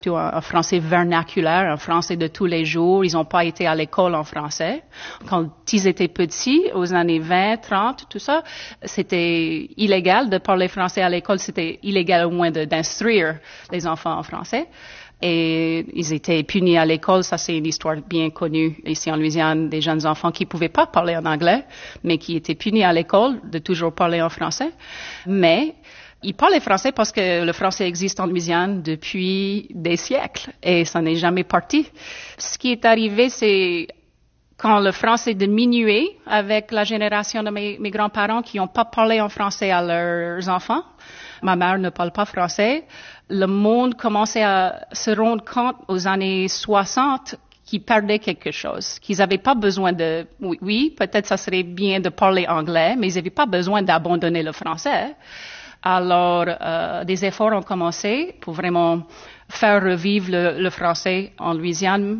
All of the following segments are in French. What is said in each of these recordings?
Un français vernaculaire, un français de tous les jours. Ils n'ont pas été à l'école en français. Quand ils étaient petits, aux années 20, 30, tout ça, c'était illégal de parler français à l'école. C'était illégal au moins d'instruire les enfants en français. Et ils étaient punis à l'école. Ça, c'est une histoire bien connue ici en Louisiane, des jeunes enfants qui pouvaient pas parler en anglais, mais qui étaient punis à l'école de toujours parler en français. Mais ils parlaient français parce que le français existe en Louisiane depuis des siècles et ça n'est jamais parti. Ce qui est arrivé, c'est quand le français diminuait avec la génération de mes grands-parents qui n'ont pas parlé en français à leurs enfants. Ma mère ne parle pas français. Le monde commençait à se rendre compte aux années 60 qu'ils perdaient quelque chose, qu'ils n'avaient pas besoin de... Oui, peut-être ça serait bien de parler anglais, mais ils n'avaient pas besoin d'abandonner le français. Alors, des efforts ont commencé pour vraiment faire revivre le français en Louisiane.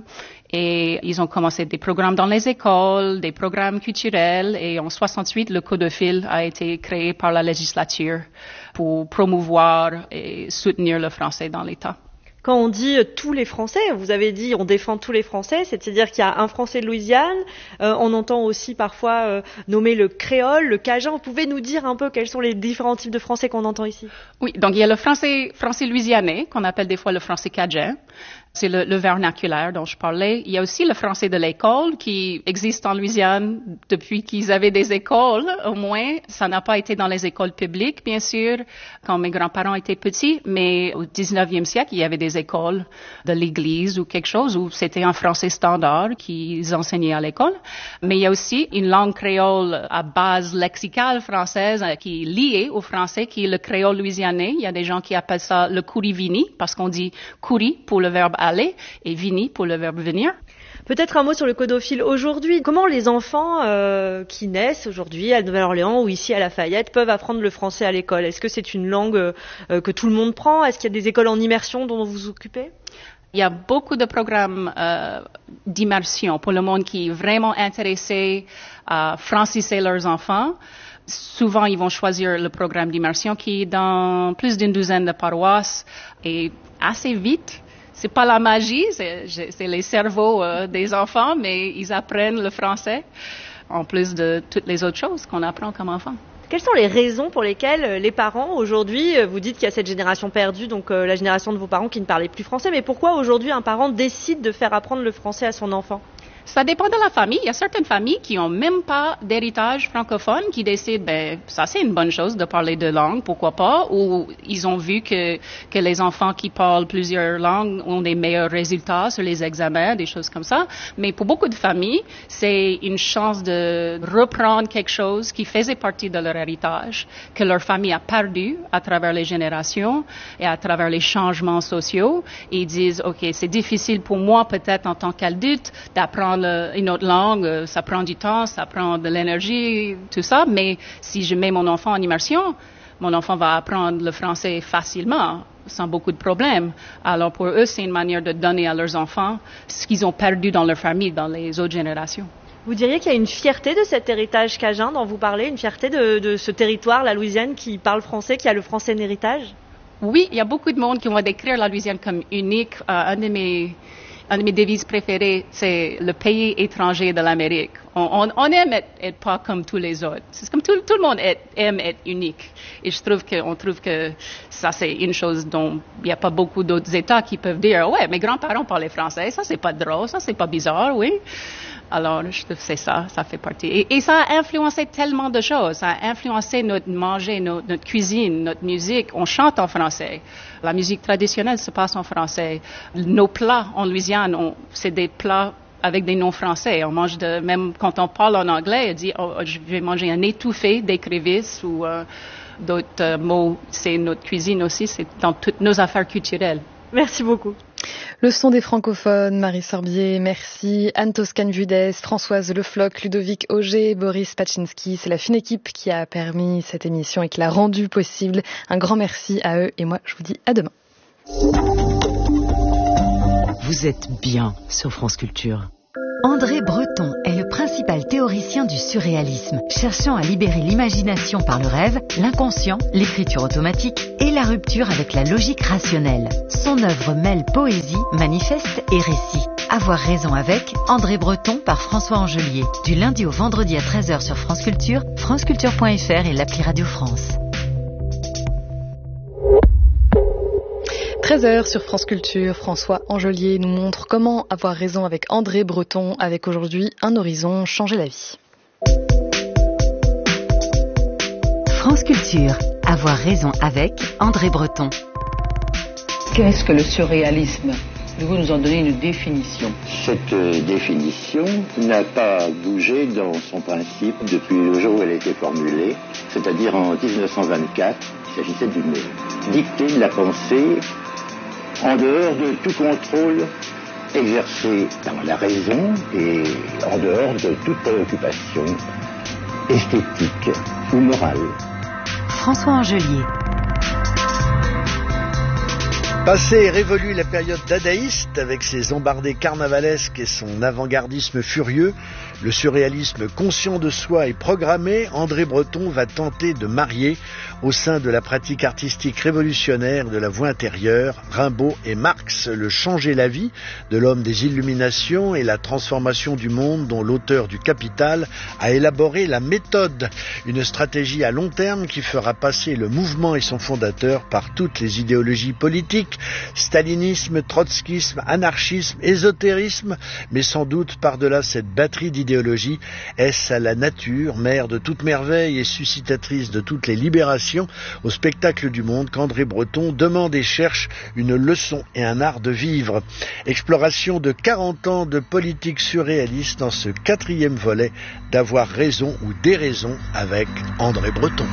Et ils ont commencé des programmes dans les écoles, des programmes culturels. Et en 68, le Code de fil a été créé par la législature pour promouvoir et soutenir le français dans l'État. Quand on dit tous les Français, vous avez dit on défend tous les Français, c'est-à-dire qu'il y a un Français de Louisiane, on entend aussi parfois nommer le créole, le cajun. Vous pouvez nous dire un peu quels sont les différents types de français qu'on entend ici? Oui, donc il y a le français louisianais, qu'on appelle des fois le français cajun. C'est le vernaculaire dont je parlais. Il y a aussi le français de l'école qui existe en Louisiane depuis qu'ils avaient des écoles, au moins. Ça n'a pas été dans les écoles publiques, bien sûr, quand mes grands-parents étaient petits, mais au 19e siècle, il y avait des écoles de l'église ou quelque chose où c'était un français standard qu'ils enseignaient à l'école. Mais il y a aussi une langue créole à base lexicale française qui est liée au français, qui est le créole louisianais. Il y a des gens qui appellent ça le courri-vini, parce qu'on dit courri pour le verbe aller et vini pour le verbe venir. Peut-être un mot sur le codophile aujourd'hui. Comment les enfants qui naissent aujourd'hui à Nouvelle-Orléans ou ici à Lafayette peuvent apprendre le français à l'école? Est-ce que c'est une langue que tout le monde prend? Est-ce qu'il y a des écoles en immersion dont vous vous occupez? Il y a beaucoup de programmes d'immersion pour le monde qui est vraiment intéressé à franciser leurs enfants. Souvent, ils vont choisir le programme d'immersion qui est dans plus d'une douzaine de paroisses et assez vite. C'est pas la magie, c'est les cerveaux des enfants, mais ils apprennent le français en plus de toutes les autres choses qu'on apprend comme enfant. Quelles sont les raisons pour lesquelles les parents aujourd'hui, vous dites qu'il y a cette génération perdue, donc la génération de vos parents qui ne parlaient plus français, mais pourquoi aujourd'hui un parent décide de faire apprendre le français à son enfant? Ça dépend de la famille. Il y a certaines familles qui ont même pas d'héritage francophone qui décident, ça c'est une bonne chose de parler deux langues, pourquoi pas, ou ils ont vu que les enfants qui parlent plusieurs langues ont des meilleurs résultats sur les examens, des choses comme ça. Mais pour beaucoup de familles, c'est une chance de reprendre quelque chose qui faisait partie de leur héritage, que leur famille a perdu à travers les générations et à travers les changements sociaux. Et ils disent, OK, c'est difficile pour moi peut-être en tant qu'adulte d'apprendre une autre langue, ça prend du temps, ça prend de l'énergie, tout ça, mais si je mets mon enfant en immersion, mon enfant va apprendre le français facilement, sans beaucoup de problèmes. Alors pour eux, c'est une manière de donner à leurs enfants ce qu'ils ont perdu dans leur famille, dans les autres générations. Vous diriez qu'il y a une fierté de cet héritage cajun dont vous parlez, une fierté de ce territoire, la Louisiane, qui parle français, qui a le français en héritage? Oui, il y a beaucoup de monde qui vont décrire la Louisiane comme unique. Un de mes devises préférées, c'est le pays étranger de l'Amérique. On aime être pas comme tous les autres. C'est comme tout le monde aime être unique. Et on trouve que ça, c'est une chose dont il n'y a pas beaucoup d'autres États qui peuvent dire, ouais, mes grands-parents parlaient français, ça c'est pas drôle, ça c'est pas bizarre, oui. Alors, je trouve que c'est ça fait partie. Et ça a influencé tellement de choses. Ça a influencé notre manger, notre cuisine, notre musique. On chante en français. La musique traditionnelle se passe en français. Nos plats en Louisiane, c'est des plats avec des noms français. On mange même quand on parle en anglais, on dit, je vais manger un étouffé d'écrevisses ou d'autres mots. C'est notre cuisine aussi, c'est dans toutes nos affaires culturelles. Merci beaucoup. Le son des francophones, Marie Sorbier, merci. Anne Toscane-Vudès, Françoise Le Floch, Ludovic Auger, Boris Paczynski. C'est la fine équipe qui a permis cette émission et qui l'a rendue possible. Un grand merci à eux et moi, je vous dis à demain. Vous êtes bien sur France Culture. André Breton est le principal théoricien du surréalisme, cherchant à libérer l'imagination par le rêve, l'inconscient, l'écriture automatique et la rupture avec la logique rationnelle. Son œuvre mêle poésie, manifeste et récit. Avoir raison avec André Breton par François Angelier. Du lundi au vendredi à 13h sur France Culture, franceculture.fr et l'appli Radio France. 13h sur France Culture, François Angelier nous montre comment avoir raison avec André Breton, avec aujourd'hui un horizon, changer la vie. France Culture, avoir raison avec André Breton. Qu'est-ce que le surréalisme ? Vous nous en donnez une définition. Cette définition n'a pas bougé dans son principe depuis le jour où elle a été formulée, c'est-à-dire en 1924. Il s'agissait d'une dictée de la pensée en dehors de tout contrôle exercé par la raison et en dehors de toute préoccupation esthétique ou morale. François Angelier. Passée et révolue la période dadaïste avec ses embardées carnavalesques et son avant-gardisme furieux, le surréalisme conscient de soi et programmé, André Breton va tenter de marier au sein de la pratique artistique révolutionnaire de la voie intérieure, Rimbaud et Marx, le changer la vie de l'homme des Illuminations et la transformation du monde dont l'auteur du Capital a élaboré la méthode, une stratégie à long terme qui fera passer le mouvement et son fondateur par toutes les idéologies politiques, stalinisme, trotskisme, anarchisme, ésotérisme, mais sans doute par-delà cette batterie d'idéologies, est-ce à la nature, mère de toute merveille et suscitatrice de toutes les libérations, au spectacle du monde qu'André Breton demande et cherche une leçon et un art de vivre. Exploration de 40 ans de politique surréaliste dans ce 4e volet d'Avoir raison ou déraison avec André Breton.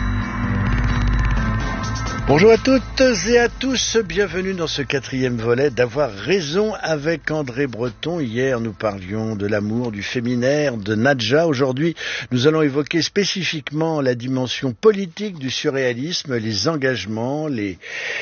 Bonjour à toutes et à tous, bienvenue dans ce 4e volet d'Avoir raison avec André Breton. Hier, nous parlions de l'amour, du féminaire, de Nadja. Aujourd'hui, nous allons évoquer spécifiquement la dimension politique du surréalisme, les engagements, les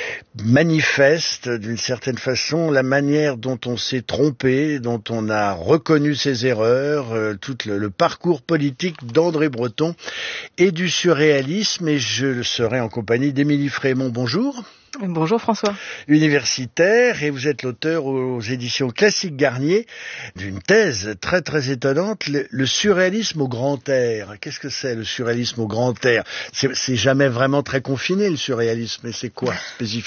manifestes, d'une certaine façon, la manière dont on s'est trompé, dont on a reconnu ses erreurs, tout le parcours politique d'André Breton et du surréalisme. Et je serai en compagnie d'Émilie Frémont. Bonjour. Bonjour François. Universitaire, et vous êtes l'auteur aux éditions Classique Garnier d'une thèse très très étonnante, le surréalisme au grand air. Qu'est-ce que c'est le surréalisme au grand air ? C'est jamais vraiment très confiné le surréalisme, mais c'est quoi spécifiquement ?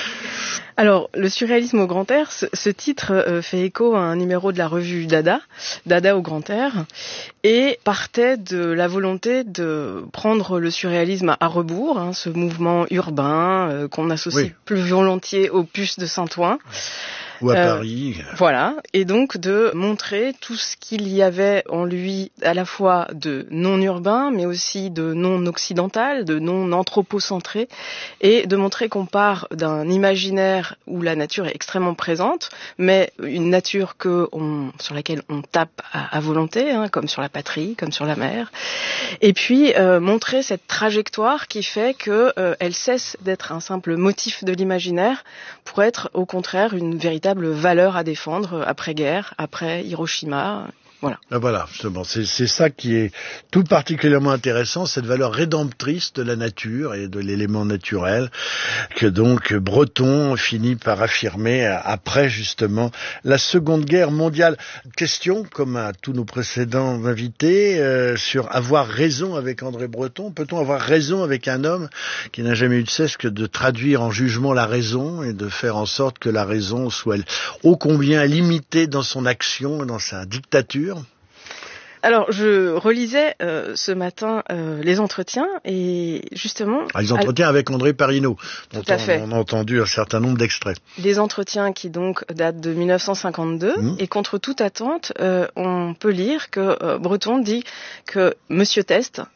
Alors, le surréalisme au grand air, ce titre fait écho à un numéro de la revue Dada au grand air, et partait de la volonté de prendre le surréalisme à rebours, ce mouvement urbain qu'on associe plus volontiers aux puces de Saint-Ouen. Ou à Paris. Voilà, et donc de montrer tout ce qu'il y avait en lui à la fois de non-urbain, mais aussi de non-occidental, de non-anthropocentré, et de montrer qu'on part d'un imaginaire où la nature est extrêmement présente, mais une nature sur laquelle on tape à volonté, comme sur la patrie, comme sur la mer, et puis montrer cette trajectoire qui fait qu'elle cesse d'être un simple motif de l'imaginaire pour être au contraire une véritable valeur à défendre après-guerre, après Hiroshima. Voilà, justement, c'est ça qui est tout particulièrement intéressant, cette valeur rédemptrice de la nature et de l'élément naturel que donc Breton finit par affirmer après justement la Seconde Guerre mondiale. Question, comme à tous nos précédents invités, sur avoir raison avec André Breton. Peut-on avoir raison avec un homme qui n'a jamais eu de cesse que de traduire en jugement la raison et de faire en sorte que la raison soit ô combien limitée dans son action et dans sa dictature ? Alors, je relisais ce matin les entretiens et justement... les entretiens avec André Parinaud, dont on a entendu un certain nombre d'extraits. Les entretiens qui donc datent de 1952 et contre toute attente, on peut lire que Breton dit que Monsieur Test,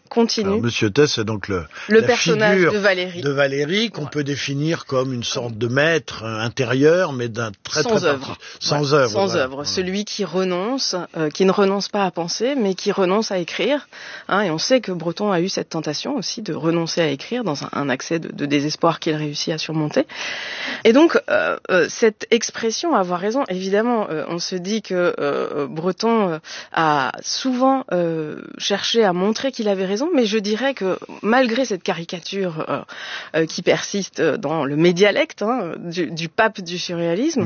continue. Alors, Monsieur Tess, c'est donc le la personnage figure de Valérie qu'on peut définir comme une sorte de maître intérieur, mais d'un sans œuvre. Sans œuvre. Sans œuvre. Celui qui renonce, qui ne renonce pas à penser, mais qui renonce à écrire. Et on sait que Breton a eu cette tentation aussi de renoncer à écrire dans un accès de désespoir qu'il réussit à surmonter. Et donc, cette expression, avoir raison, évidemment, on se dit que Breton a souvent cherché à montrer qu'il avait raison, mais je dirais que malgré cette caricature qui persiste dans le médialecte du pape du surréalisme,